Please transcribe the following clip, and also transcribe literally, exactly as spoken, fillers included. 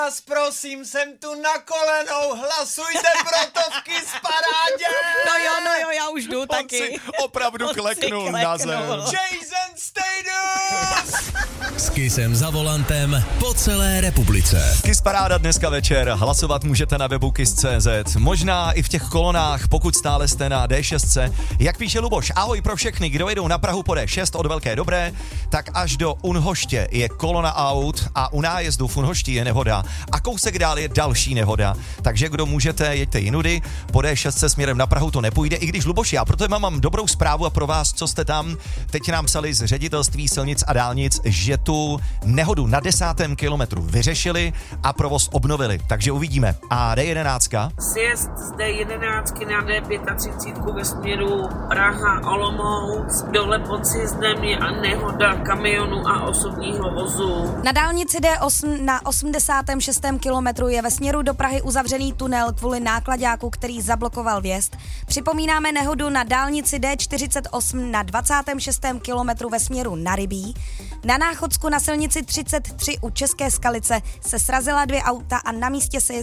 Vás prosím, jsem tu na kolenou, hlasujte pro Tovky z parádě! No jo, no jo, já už jdu On taky. si opravdu On si kleknul kleknul. na zem. Jason Statham! S Kissem za volantem po celé republice. Kiss Paráda dneska večer, hlasovat můžete na webu kiss tečka cé zet, možná i v těch kolonách, pokud stále jste na dé šest. Jak píše Luboš, ahoj pro všechny, kdo jedou na Prahu po dé šest od Velké Dobré, tak až do Unhoště je kolona aut a u nájezdu v Unhošti je nehoda a kousek dál je další nehoda, takže kdo můžete, jeďte jinudy, po dé šest směrem na Prahu to nepůjde, i když Luboš, já proto mám, mám dobrou zprávu a pro vás, co jste tam, teď nám psali z ředitelství silnic a dálnic, že tu nehodu na desátém kilometru vyřešili a provoz obnovili, takže uvidíme. A dé jedenáct. Sjezd z dé jedenáct na dé třicet pět ve směru Praha Olomouc, dole pod sjezdem je a nehoda kamionu a osobního vozu. Na dálnici dé osm na osmdesátém šestém kilometru je ve směru do Prahy uzavřený tunel kvůli náklaďáku, který zablokoval vjezd. Připomínáme nehodu na dálnici dé čtyřicet osm na dvacátém šestém kilometru ve směru na Rybí. Na Náchodsku na silnici třicet tři u České Skalice se srazila dvě auta a na místě se